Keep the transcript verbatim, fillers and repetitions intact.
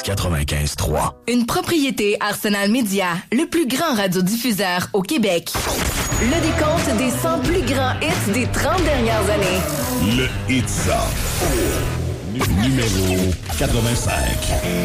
quatre-vingt-quinze trois. Une propriété Arsenal Média, le plus grand radiodiffuseur au Québec. Le décompte des cent plus grands hits des trente dernières années. Le Hitza. Numéro quatre-vingt-cinq.